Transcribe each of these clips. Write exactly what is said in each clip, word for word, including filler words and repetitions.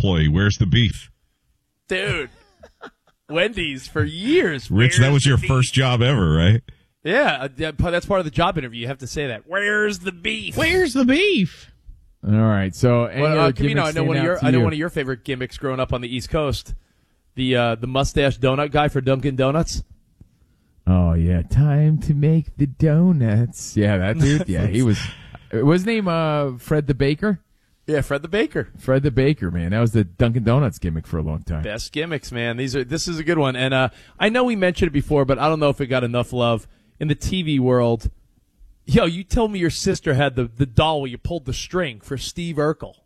employee. Where's the beef? Dude. Wendy's for years. Rich, that was your beef? first job ever, right? Yeah, that's part of the job interview. You have to say that. Where's the beef? Where's the beef? All right, so any well, other uh, Camino, I know stand one of out your to I know you? one of your favorite gimmicks growing up on the East Coast. The uh, the mustache donut guy for Dunkin' Donuts. Oh yeah, time to make the donuts. Yeah, that dude. Yeah, he was. Was his name uh, Fred the Baker? Yeah, Fred the Baker. Fred the Baker, man. That was the Dunkin' Donuts gimmick for a long time. Best gimmicks, man. These are this is a good one, and uh, I know we mentioned it before, but I don't know if it got enough love in the T V world. Yo, you told me your sister had the the doll where you pulled the string for Steve Urkel.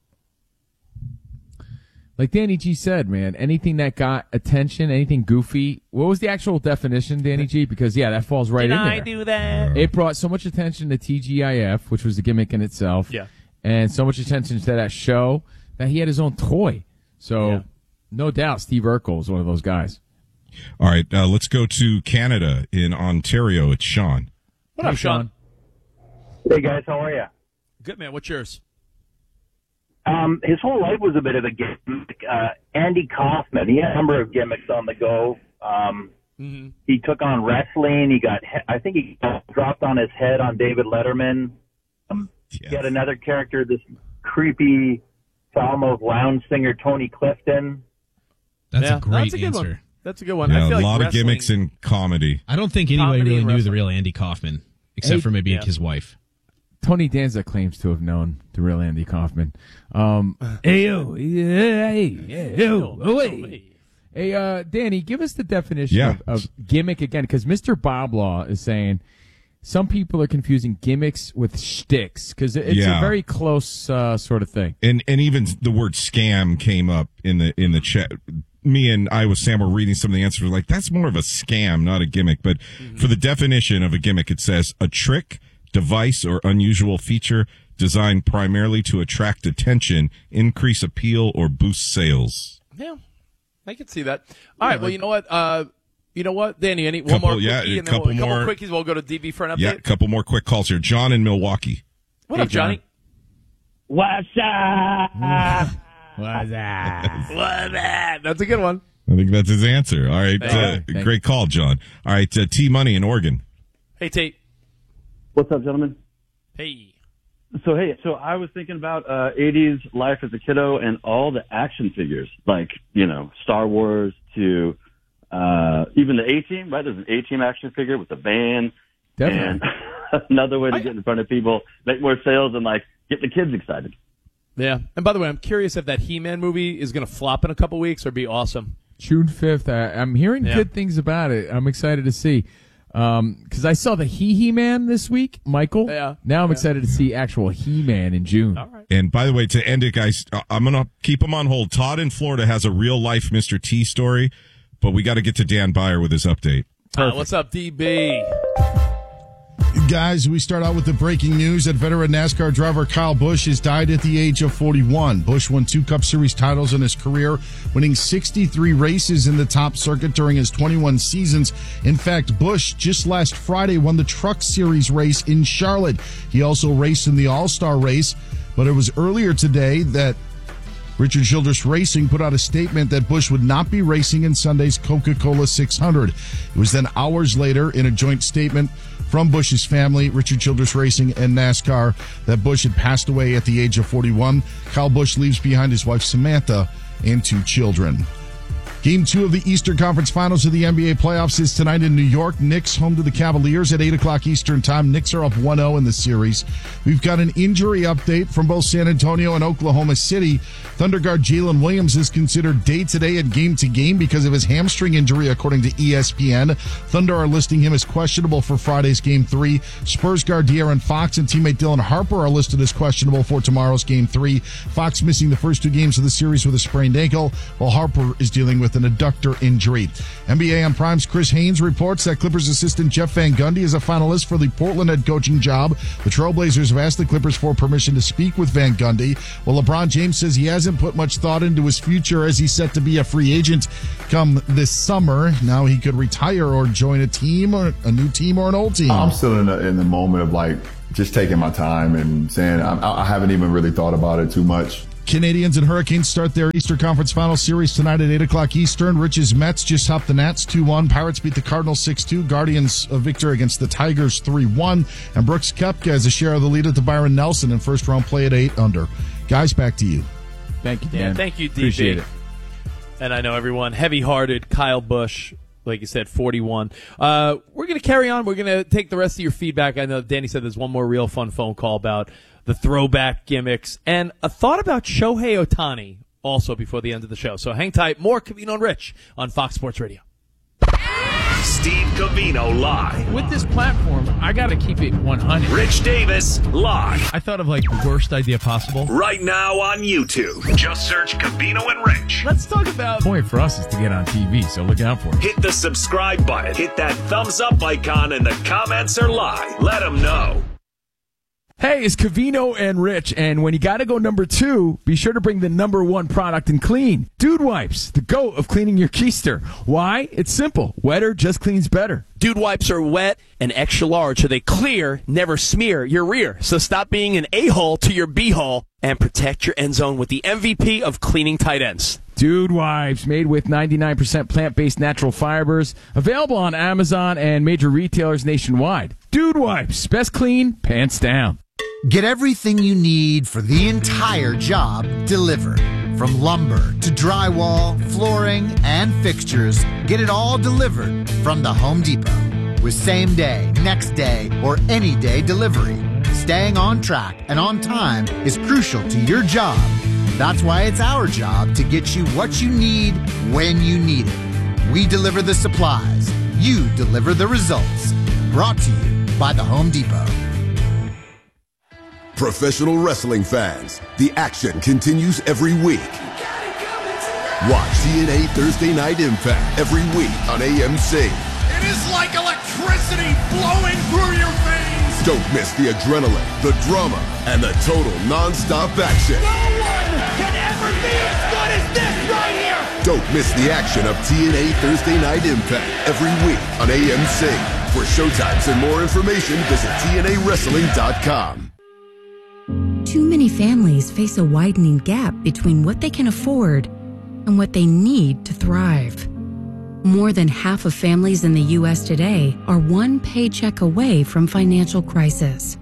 Like Danny G said, man, anything that got attention, anything goofy. What was the actual definition, Danny G? Because, yeah, that falls right Did in I there. do that? It brought so much attention to T G I F, which was the gimmick in itself. Yeah. And so much attention to that show that he had his own toy. So, Yeah. no doubt, Steve Urkel is one of those guys. All right, uh, let's go to Canada in Ontario. It's Sean. What Hey, up, Sean? Hey guys, how are you? Good, man. What's yours? Um, his whole life was a bit of a gimmick. Uh, Andy Kaufman, he had a number of gimmicks on the go. Um, Mm-hmm. He took on wrestling. He got, he- I think he dropped on his head on David Letterman. Um, Yes. He had another character, this creepy, foul-mouthed lounge singer, Tony Clifton. That's yeah, a great that's a good answer. One. That's a good one. Yeah, I feel a like lot of wrestling- gimmicks in comedy. I don't think anybody Comedy really and knew the wrestling. real Andy Kaufman, except Hey, for maybe yeah. his wife. Tony Danza claims to have known the real Andy Kaufman. Um, hey, yo, yeah, hey, hey, yo, oh, hey. Hey, uh, Danny, give us the definition Yeah. of, of gimmick again, because Mister Bob Law is saying some people are confusing gimmicks with shticks, because it's Yeah. a very close uh, sort of thing. And and even the word scam came up in the in the chat. Me and I with Sam were reading some of the answers. We're like, that's more of a scam, not a gimmick. But for the definition of a gimmick, it says a trick, device, or unusual feature designed primarily to attract attention, increase appeal, or boost sales. Yeah, I can see that. All right, well, you know what? Uh, you know what, Danny? Any one Couple- more yeah, quickie, a and then couple we'll, a couple more. quickies. We'll go to D B for an update. Yeah, a couple more quick calls here. John in Milwaukee. What Hey, up, Johnny? What's up? What's that? What that? That's a good one. I think that's his answer. All right, Thank uh, you. great call, John. All right, uh, T Money in Oregon. Hey, Tate. What's up, gentlemen? Hey. So, hey, so I was thinking about uh, eighties life as a kiddo and all the action figures, like, you know, Star Wars to uh, even the A-Team, right? There's an A-Team action figure with the van. Definitely. And another way to I- get in front of people, make more sales, and, like, get the kids excited. Yeah. And by the way, I'm curious if that He-Man movie is going to flop in a couple weeks or be awesome. June fifth. I, I'm hearing Yeah. good things about it. I'm excited to see. Um, cause I saw the He-He-Man this week, Michael. Yeah. Now I'm Yeah. excited to see actual He-Man in June. All right. And by the way, to end it, guys, uh, I'm going to keep him on hold. Todd in Florida has a real life Mister T story, but we got to get to Dan Byer with his update. Uh, what's up, D B? Guys, we start out with the breaking news that veteran NASCAR driver Kyle Busch has died at the age of forty-one. Busch won two Cup Series titles in his career, winning sixty-three races in the top circuit during his twenty-one seasons. In fact, Busch just last Friday won the Truck Series race in Charlotte. He also raced in the All-Star race, but it was earlier today that Richard Childress Racing put out a statement that Busch would not be racing in Sunday's Coca-Cola six hundred. It was then hours later in a joint statement from Busch's family, Richard Childress Racing and NASCAR, that Busch had passed away at the age of forty-one. Kyle Busch leaves behind his wife Samantha and two children. Game two of the Eastern Conference Finals of the N B A playoffs is tonight in New York. Knicks home to the Cavaliers at eight o'clock Eastern time. Knicks are up one oh in the series. We've got an injury update from both San Antonio and Oklahoma City. Thunder guard Jalen Williams is considered day-to-day and game-to-game because of his hamstring injury, according to E S P N. Thunder are listing him as questionable for Friday's Game three. Spurs guard De'Aaron Fox and teammate Dylan Harper are listed as questionable for tomorrow's Game three. Fox missing the first two games of the series with a sprained ankle, while Harper is dealing with an adductor injury. N B A on Prime's Chris Haynes reports that Clippers assistant Jeff Van Gundy is a finalist for the Portland head coaching job. The Trailblazers have asked the Clippers for permission to speak with Van Gundy, while LeBron James says he hasn't put much thought into his future as he's set to be a free agent come this summer. Now he could retire or join a team, or a new team, or an old team. I'm still in the, in the moment of like just taking my time and saying I, I haven't even really thought about it too much. Canadians and Hurricanes start their Eastern Conference Final Series tonight at eight o'clock Eastern. Rich's Mets just hopped the Nats two one. Pirates beat the Cardinals six two. Guardians a victory against the Tigers three one. And Brooks Koepka has a share of the lead at the Byron Nelson in first round play at eight under. Guys, back to you. Thank you, Dan. Yeah, thank you, D B. Appreciate it. And I know everyone, heavy-hearted, Kyle Busch, like you said, forty-one. Uh, we're going to carry on. We're going to take the rest of your feedback. I know Danny said there's one more real fun phone call about the throwback gimmicks, and a thought about Shohei Ohtani also before the end of the show. So hang tight. More Covino and Rich on Fox Sports Radio. Steve Covino live. With this platform, I got to keep it one hundred. Rich Davis live. I thought of like the worst idea possible. Right now on YouTube. Just search Covino and Rich. Let's talk about... The point for us is to get on T V, so look out for it. Hit the subscribe button. Hit that thumbs up icon, and the comments are live. Let them know. Hey, it's Covino and Rich, and when you gotta go number two, be sure to bring the number one product in clean. Dude Wipes, the GOAT of cleaning your keister. Why? It's simple. Wetter just cleans better. Dude Wipes are wet and extra large, so they clear, never smear your rear. So stop being an a-hole to your b-hole and protect your end zone with the M V P of cleaning tight ends. Dude Wipes, made with ninety-nine percent plant-based natural fibers. Available on Amazon and major retailers nationwide. Dude Wipes, best clean, pants down. Get everything you need for the entire job delivered. From lumber to drywall, flooring, and fixtures, get it all delivered from the Home Depot. With same day, next day, or any day delivery, staying on track and on time is crucial to your job. That's why it's our job to get you what you need when you need it. We deliver the supplies. You deliver the results. Brought to you by the Home Depot. Professional wrestling fans, the action continues every week. Watch T N A Thursday Night Impact every week on A M C. It is like electricity flowing through your veins. Don't miss the adrenaline, the drama, and the total non-stop action. No one can ever be as good as this right here. Don't miss the action of T N A Thursday Night Impact every week on A M C. For showtimes and more information, visit T N A wrestling dot com. Too many families face a widening gap between what they can afford and what they need to thrive. More than half of families in the U S today are one paycheck away from financial crisis.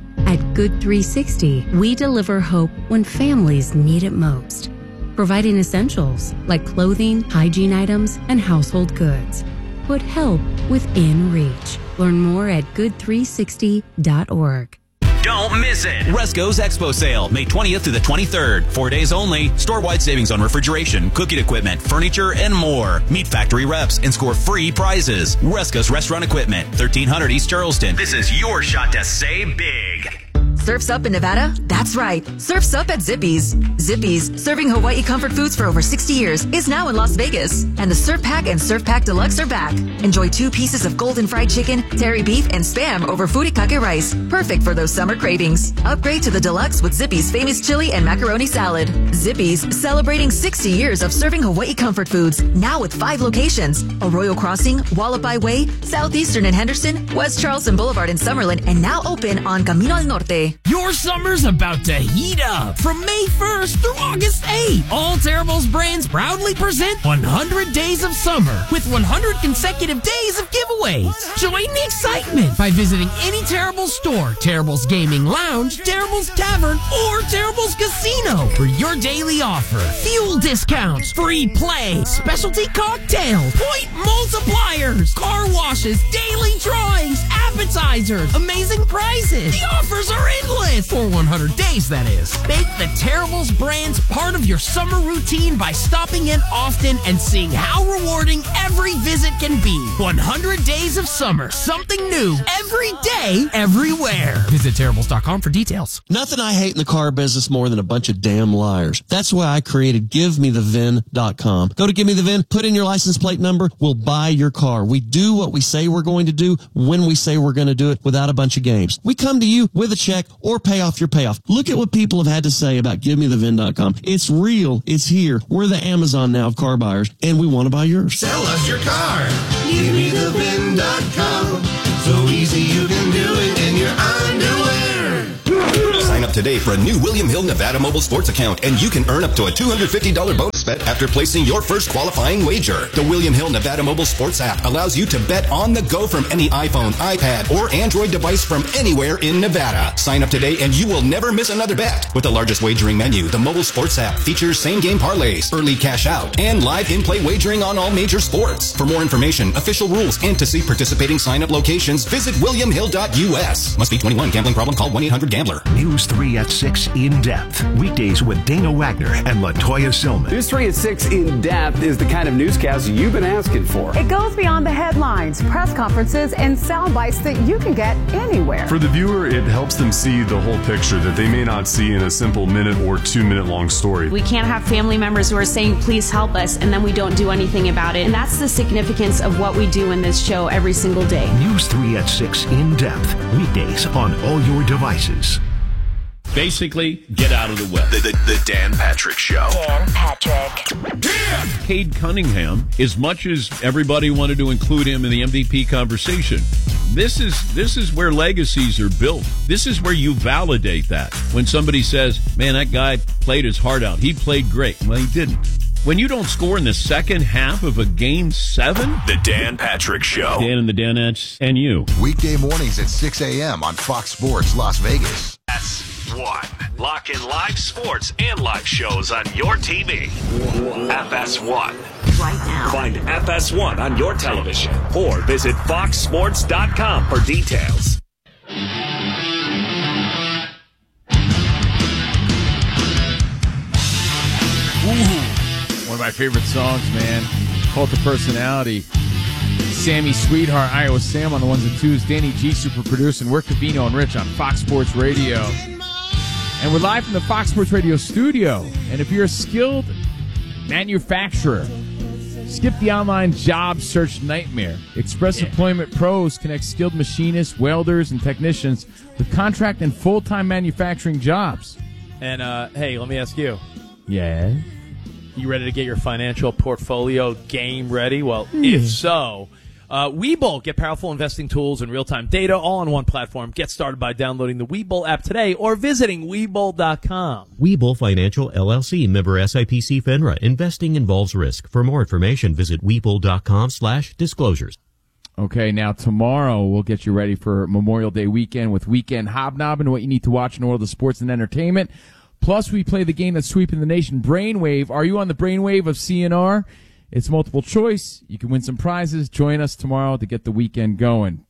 At Good three sixty, we deliver hope when families need it most, providing essentials like clothing, hygiene items, and household goods. Put help within reach. Learn more at good three sixty dot org. Don't miss it. Resco's Expo Sale, May twentieth through the twenty-third. Four days only. Store-wide savings on refrigeration, cooking equipment, furniture, and more. Meet factory reps and score free prizes. Resco's Restaurant Equipment, thirteen hundred East Charleston. This is your shot to save big. Surf's Up in Nevada? That's right. Surf's Up at Zippy's. Zippy's, serving Hawaii comfort foods for over sixty years, is now in Las Vegas. And the Surf Pack and Surf Pack Deluxe are back. Enjoy two pieces of golden fried chicken, terry beef, and spam over furikake rice. Perfect for those summer cravings. Upgrade to the Deluxe with Zippy's famous chili and macaroni salad. Zippy's, celebrating sixty years of serving Hawaii comfort foods. Now with five locations. Arroyo Crossing, Wallapai Way, Southeastern in Henderson, West Charleston Boulevard in Summerlin, and now open on Camino al Norte. Your summer's about to heat up. From May first through August eighth, all Terribles brands proudly present one hundred Days of Summer with one hundred consecutive days of giveaways. Join the excitement by visiting any Terribles store, Terribles Gaming Lounge, Terribles Tavern, or Terribles Casino for your daily offer. Fuel discounts, free play, specialty cocktails, point multipliers, car washes, daily drawings, appetizers, amazing prizes. The offers are endless for one hundred days, that is. Make the Terribles brands part of your summer routine by stopping in often and seeing how rewarding every visit can be. one hundred Days of Summer. Something new every day, everywhere. Visit Terribles dot com for details. Nothing I hate in the car business more than a bunch of damn liars. That's why I created give me the V I N dot com. Go to Give Me The V I N, put in your license plate number, we'll buy your car. We do what we say we're going to do when we say we're going to do it without a bunch of games. We come to you with a check or pay off your payoff. Look at what people have had to say about Give Me The V I N dot com. It's real. It's here. We're the Amazon now of car buyers, and we want to buy yours. Sell us your car. Give me the V I N dot com. So easy you can do it in your underwear. Sign up up today for a new William Hill Nevada mobile sports account, and you can earn up to a two hundred fifty dollars bonus bet after placing your first qualifying wager. The William Hill Nevada mobile sports app allows you to bet on the go from any iPhone, iPad, or Android device from anywhere in Nevada. Sign up today and you will never miss another bet. With the largest wagering menu, the mobile sports app features same-game parlays, early cash out, and live in-play wagering on all major sports. For more information, official rules, and to see participating sign-up locations, visit william hill dot u s. Must be twenty-one. Gambling problem? Call one eight hundred gambler. News three at six In Depth. Weekdays with Dana Wagner and LaToya Silman. News three at six In Depth is the kind of newscast you've been asking for. It goes beyond the headlines, press conferences, and sound bites that you can get anywhere. For the viewer, it helps them see the whole picture that they may not see in a simple minute or two minute long story. We can't have family members who are saying, please help us, and then we don't do anything about it. And that's the significance of what we do in this show every single day. News three at six In Depth. Weekdays on all your devices. Basically, get out of the way. The, the, the Dan Patrick Show. Dan Patrick. Cade Cunningham, as much as everybody wanted to include him in the M V P conversation, this is this is where legacies are built. This is where you validate that. When somebody says, man, that guy played his heart out. He played great. Well, he didn't. When you don't score in the second half of a game seven? The Dan Patrick Show. Dan and the Danettes and you. Weekday mornings at six a.m. on Fox Sports Las Vegas. That's one. Lock in live sports and live shows on your T V. F S one. Right now. Find F S one on your television or visit fox sports dot com for details. Ooh, one of my favorite songs, man. Cult of Personality. Sammy Sweetheart, Iowa Sam on the ones and twos. Danny G super producing. We're Covino and Rich on Fox Sports Radio. And we're live from the Fox Sports Radio studio. And if you're a skilled manufacturer, skip the online job search nightmare. Express Employment Pros connects skilled machinists, welders, and technicians with contract and full-time manufacturing jobs. And, uh, hey, let me ask you. Yeah? You ready to get your financial portfolio game ready? Well, if so, uh, Webull. Get powerful investing tools and real-time data all on one platform. Get started by downloading the Webull app today or visiting Webull dot com. Webull Financial, L L C, member S I P C FINRA. Investing involves risk. For more information, visit Webull dot com slash disclosures. Okay, now tomorrow we'll get you ready for Memorial Day weekend with Weekend Hobnobbing, what you need to watch in the world of sports and entertainment. Plus, we play the game that's sweeping the nation, Brainwave. Are you on the Brainwave of C N R? It's multiple choice. You can win some prizes. Join us tomorrow to get the weekend going.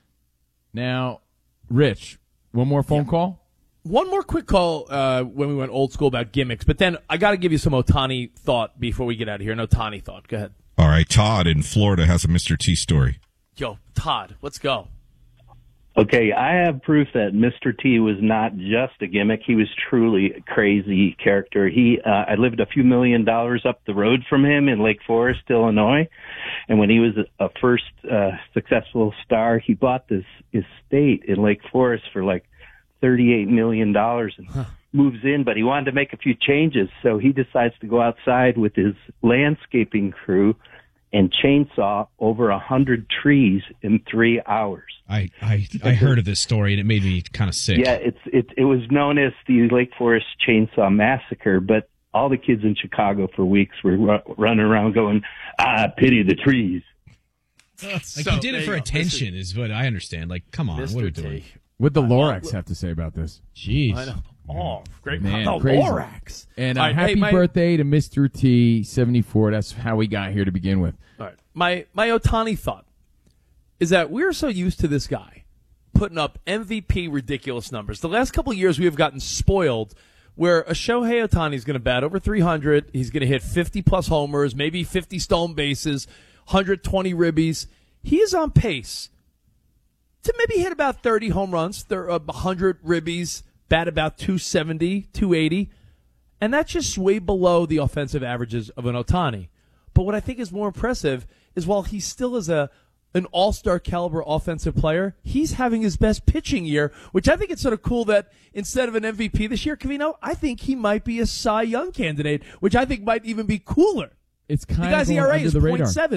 Now, Rich, one more phone yeah. call? One more quick call uh, when we went old school about gimmicks, but then I got to give you some Ohtani thought before we get out of here. An Ohtani thought. Go ahead. All right, Todd in Florida has a Mister T story. Yo, Todd, let's go. Okay, I have proof that Mister T was not just a gimmick. He was truly a crazy character. He, uh, I lived a few million dollars up the road from him in Lake Forest, Illinois. And when he was a, a first uh, successful star, he bought this estate in Lake Forest for like thirty-eight million dollars and huh. moves in, but he wanted to make a few changes. So he decides to go outside with his landscaping crew and chainsaw over a hundred trees in three hours. I, I, I heard of this story and it made me kind of sick. Yeah, it's it it was known as the Lake Forest Chainsaw Massacre, but all the kids in Chicago for weeks were ru- running around going, "I pity the trees." Like So, you did it for go. attention, is what I understand. Like, come on, Mister what are we T. doing? What the Lorax have to say about this? Jeez. I know. Oh, great. Man, the crazy. Lorax. And uh, All right, happy hey, my, birthday to Mister T, seventy-four. That's how we got here to begin with. All right. My, my Ohtani thought is that we're so used to this guy putting up M V P ridiculous numbers. The last couple of years we have gotten spoiled where a Shohei Ohtani is going to bat over three hundred. He's going to hit fifty-plus homers, maybe fifty stolen bases, one hundred twenty ribbies. He is on pace to maybe hit about thirty home runs, one hundred ribbies, bat about two seventy, two eighty. And that's just way below the offensive averages of an Ohtani. But what I think is more impressive is while he still is a an all-star caliber offensive player, he's having his best pitching year, which I think it's sort of cool that instead of an M V P this year, Covino, I think he might be a Cy Young candidate, which I think might even be cooler. It's kind the guy's of E R A under is the point radar. seven.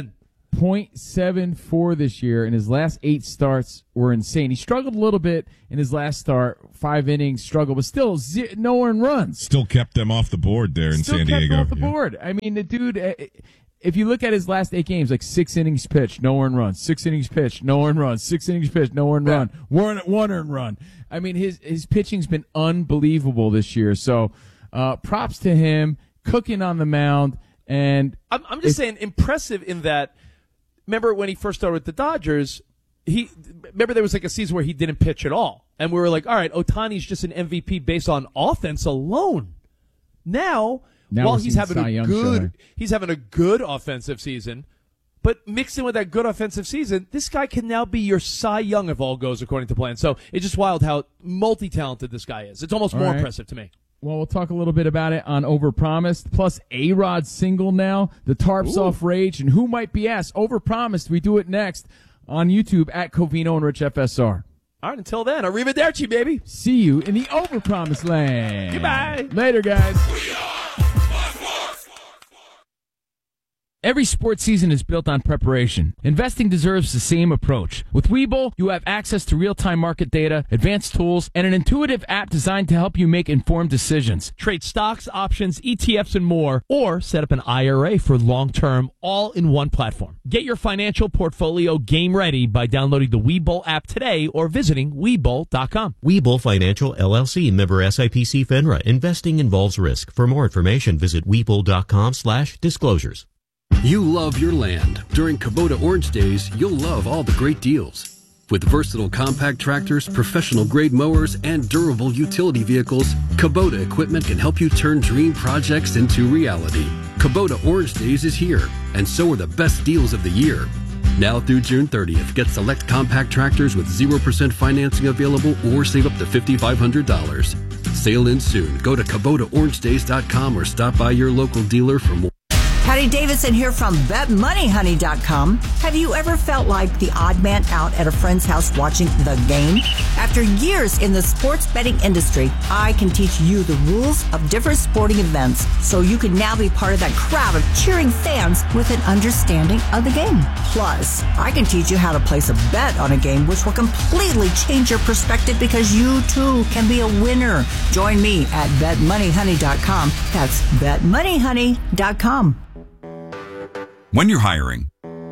point seven four this year, and his last eight starts were insane. He struggled a little bit in his last start, five innings struggle, but still zero, no earned runs. Still kept them off the board there in still San kept Diego. Them off the yeah. board. I mean, the dude. Uh, if you look at his last eight games, like six innings pitched, no earned run. Six innings pitched, no earned run. Six innings pitched, no earned run. One one earned run. I mean, his his pitching's been unbelievable this year. So, uh, props to him, cooking on the mound. And I'm, I'm just saying, impressive in that. Remember when he first started with the Dodgers? He remember there was like a season where he didn't pitch at all, and we were like, all right, Ohtani's just an M V P based on offense alone. Now. Now While he's having a good, show. he's having a good offensive season, but mixed in with that good offensive season, this guy can now be your Cy Young if all goes according to plan. So it's just wild how multi-talented this guy is. It's almost all more right. impressive to me. Well, we'll talk a little bit about it on Overpromised. Plus, A-Rod single now, the Tarps Ooh. Off Rage, and who might be asked? Overpromised. We do it next on YouTube at Covino and Rich F S R. All right, until then, arrivederci, baby. See you in the Overpromised land. Goodbye. Later, guys. Every sports season is built on preparation. Investing deserves the same approach. With Webull, you have access to real-time market data, advanced tools, and an intuitive app designed to help you make informed decisions. Trade stocks, options, E T Fs, and more, or set up an I R A for long-term, all in one platform. Get your financial portfolio game ready by downloading the Webull app today or visiting Webull dot com. Webull Financial, L L C, member S I P C FINRA. Investing involves risk. For more information, visit Webull dot com slash disclosures. You love your land. During Kubota Orange Days, you'll love all the great deals. With versatile compact tractors, professional-grade mowers, and durable utility vehicles, Kubota equipment can help you turn dream projects into reality. Kubota Orange Days is here, and so are the best deals of the year. Now through June thirtieth, get select compact tractors with zero percent financing available or save up to five thousand five hundred dollars. Sale ends soon. Go to Kubota Orange Days dot com or stop by your local dealer for more. Patty Davidson here from Bet Money Honey dot com. Have you ever felt like the odd man out at a friend's house watching the game? After years in the sports betting industry, I can teach you the rules of different sporting events so you can now be part of that crowd of cheering fans with an understanding of the game. Plus, I can teach you how to place a bet on a game which will completely change your perspective because you too can be a winner. Join me at Bet Money Honey dot com. That's Bet Money Honey dot com. When you're hiring,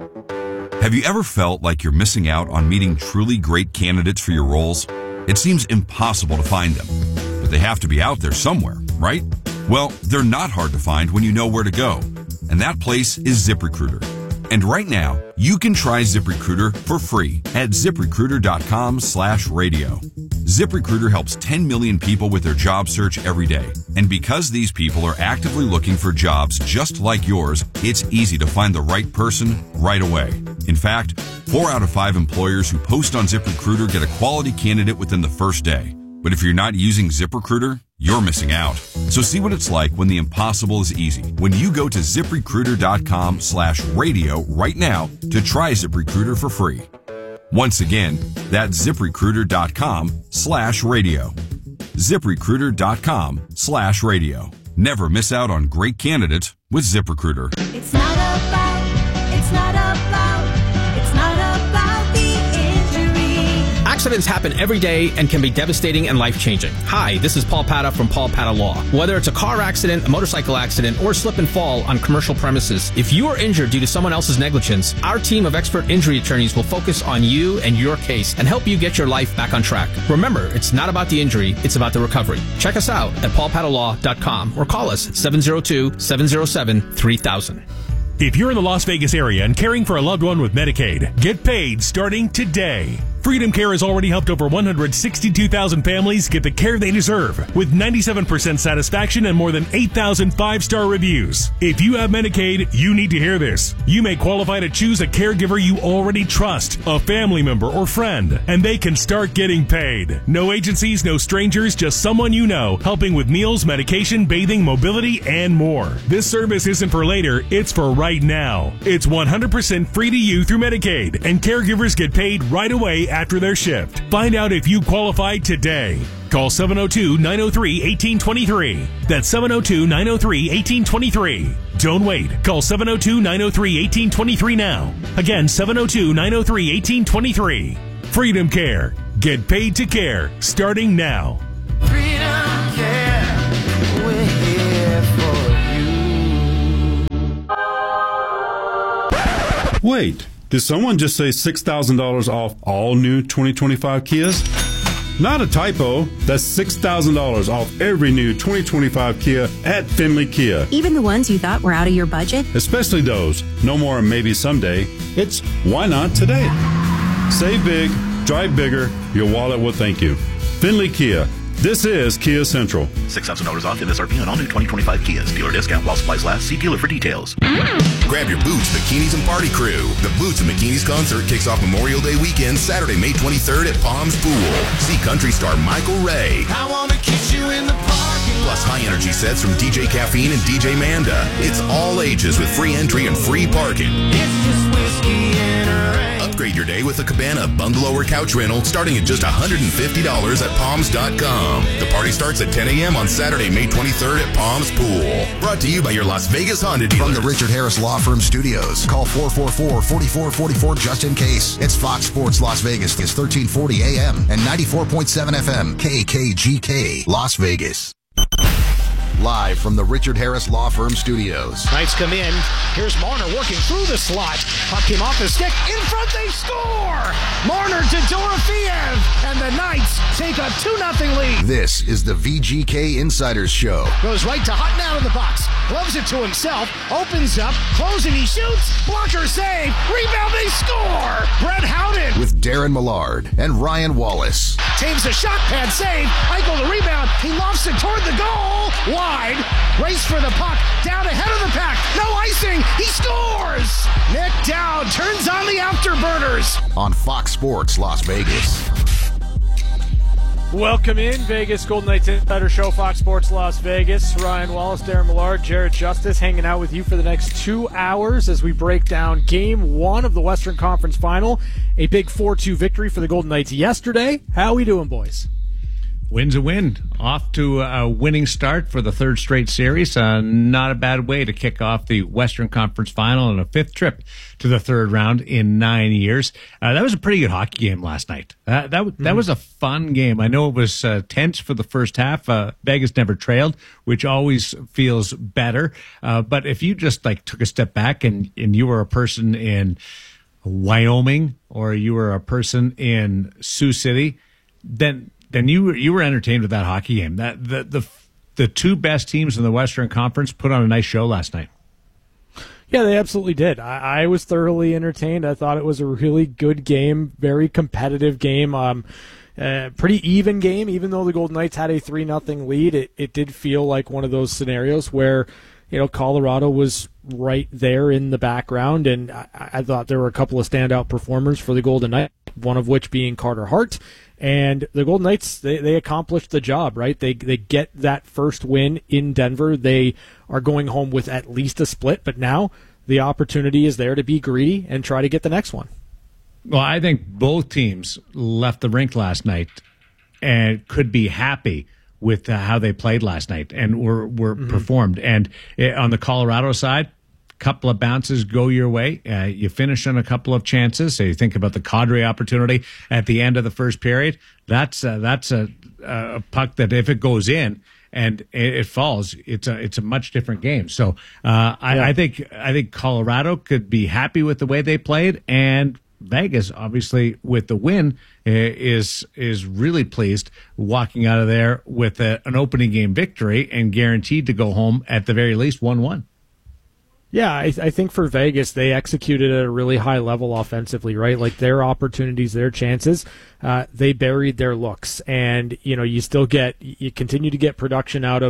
have you ever felt like you're missing out on meeting truly great candidates for your roles? It seems impossible to find them, but they have to be out there somewhere, right? Well, they're not hard to find when you know where to go, and that place is ZipRecruiter. And right now, you can try ZipRecruiter for free at ZipRecruiter dot com slash radio. ZipRecruiter helps ten million people with their job search every day. And because these people are actively looking for jobs just like yours, it's easy to find the right person right away. In fact, four out of five employers who post on ZipRecruiter get a quality candidate within the first day. But if you're not using ZipRecruiter, you're missing out. So see what it's like when the impossible is easy. When you go to ZipRecruiter dot com slash radio right now to try ZipRecruiter for free. Once again, that's ZipRecruiter dot com slash radio. ZipRecruiter dot com slash radio. Never miss out on great candidates with ZipRecruiter. It's not about, it's not about, it's not about the injury. Accidents happen every day and can be devastating and life-changing. Hi, this is Paul Pata from Paul Pata Law. Whether it's a car accident, a motorcycle accident, or slip and fall on commercial premises, if you are injured due to someone else's negligence, our team of expert injury attorneys will focus on you and your case and help you get your life back on track. Remember, it's not about the injury, it's about the recovery. Check us out at paul pata law dot com or call us at seven zero two, seven zero seven, three thousand. If you're in the Las Vegas area and caring for a loved one with Medicaid, get paid starting today. Freedom Care has already helped over one hundred sixty-two thousand families get the care they deserve with ninety-seven percent satisfaction and more than eight thousand five-star reviews. If you have Medicaid, you need to hear this. You may qualify to choose a caregiver you already trust, a family member or friend, and they can start getting paid. No agencies, no strangers, just someone you know, helping with meals, medication, bathing, mobility, and more. This service isn't for later, it's for right now. It's one hundred percent free to you through Medicaid, and caregivers get paid right away after their shift. Find out if you qualify today. Call seven oh two, nine oh three, one eight two three. That's seven oh two, nine oh three, one eight two three. Don't wait. Call seven oh two, nine oh three, one eight two three now. Again, seven oh two, nine oh three, one eight two three. Freedom Care. Get paid to care. Starting now. Freedom Care, we're here for you. Wait, did someone just say six thousand dollars off all new twenty twenty-five Kias? Not a typo. That's six thousand dollars off every new twenty twenty-five Kia at Finley Kia. Even the ones you thought were out of your budget? Especially those. No more maybe someday. It's why not today? Save big, drive bigger, your wallet will thank you. Finley Kia. This is Kia Central. six thousand dollars off M S R P on all new twenty twenty-five Kias. Dealer discount while supplies last. See dealer for details. Grab your Boots, Bikinis, and Party Crew. The Boots and Bikinis concert kicks off Memorial Day weekend, Saturday, May twenty-third at Palms Pool. See country star Michael Ray. I want to kiss you in the parking lot. Plus high-energy sets from D J Caffeine and D J Manda. It's all ages with free entry and free parking. It's just whiskey and a rain. Upgrade your day with a cabana, bungalow, or couch rental starting at just one hundred fifty dollars at palms dot com. The party starts at ten a.m. on Saturday, May twenty-third at Palms Pool. Brought to you by your Las Vegas Honda dealers. From the Richard Harris Law Firm Studios, call four four four, four four four four just in case. It's Fox Sports Las Vegas. It's thirteen forty A M and ninety-four point seven F M K K G K Las Vegas. Live from the Richard Harris Law Firm Studios. Knights come in. Here's Marner working through the slot. Puck came off his stick. In front, they score! Marner to Dorofiev. And the Knights take a two nothing lead. This is the V G K Insiders Show. Goes right to Hutton out of the box. Gloves it to himself. Opens up. Closing. He shoots. Blocker save. Rebound. They score! Brett Howden. With Darren Millard and Ryan Wallace. Taves a shot pad save. Eichel the rebound. He lofts it toward the goal. Wide. Race for the puck. Down ahead of the pack. No icing. He scores. Nick Dowd turns on the afterburners. On Fox Sports Las Vegas. Welcome in, Vegas Golden Knights Insider Show, Fox Sports Las Vegas. Ryan Wallace, Darren Millard, Jared Justice hanging out with you for the next two hours as we break down Game one of the Western Conference Final. A big four two victory for the Golden Knights yesterday. How are we doing, boys? Win's a win. Off to a winning start for the third straight series. Uh, not a bad way to kick off the Western Conference Final and a fifth trip to the third round in nine years. Uh, that was a pretty good hockey game last night. Uh, that that was a fun game. I know it was uh, tense for the first half. Uh, Vegas never trailed, which always feels better. Uh, but if you just like took a step back and, and you were a person in Wyoming or you were a person in Sioux City, then then you were, you were entertained with that hockey game. That the the the two best teams in the Western Conference put on a nice show last night. Yeah, they absolutely did. I, I was thoroughly entertained. I thought it was a really good game, very competitive game, um, uh, pretty even game. Even though the Golden Knights had a three nothing lead, it, it did feel like one of those scenarios where, you know, Colorado was right there in the background, and I, I thought there were a couple of standout performers for the Golden Knights, one of which being Carter Hart. And the Golden Knights, they, they accomplished the job, right? They they get that first win in Denver. They are going home with at least a split, but now the opportunity is there to be greedy and try to get the next one. Well, I think both teams left the rink last night and could be happy with uh, how they played last night and were, were mm-hmm. performed. And uh, on the Colorado side, couple of bounces go your way. Uh, you finish on a couple of chances. So you think about the Kadri opportunity at the end of the first period. That's uh, that's a, a puck that if it goes in and it, it falls, it's a it's a much different game. So uh, I, yeah. I think I think Colorado could be happy with the way they played, and Vegas, obviously, with the win, is is really pleased walking out of there with a, an opening game victory and guaranteed to go home at the very least one one. Yeah, I, I think for Vegas, they executed at a really high level offensively, right? Like their opportunities, their chances, uh, they buried their looks. And, you know, you still get, you continue to get production out of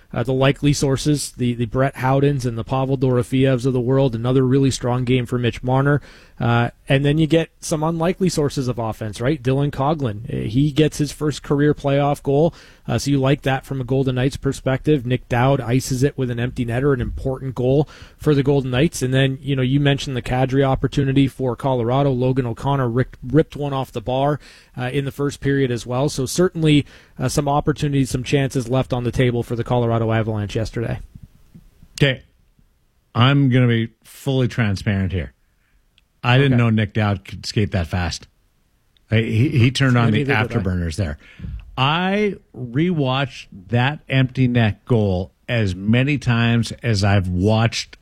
uh, the likely sources, the, the Brett Howdens and the Pavel Dorofievs of the world, another really strong game for Mitch Marner. Uh, and then you get some unlikely sources of offense, right? Dylan Coughlin, he gets his first career playoff goal, uh, so you like that from a Golden Knights perspective. Nick Dowd ices it with an empty netter, an important goal for the Golden Knights. And then, you know, you mentioned the Kadri opportunity for Colorado. Logan O'Connor ripped, ripped one off the bar uh, in the first period as well. So certainly uh, some opportunities, some chances left on the table for the Colorado Avalanche yesterday. Okay, I'm going to be fully transparent here. I didn't Okay. know Nick Dowd could skate that fast. He, he turned on the Neither did I. afterburners there. I rewatched that empty net goal as many times as I've watched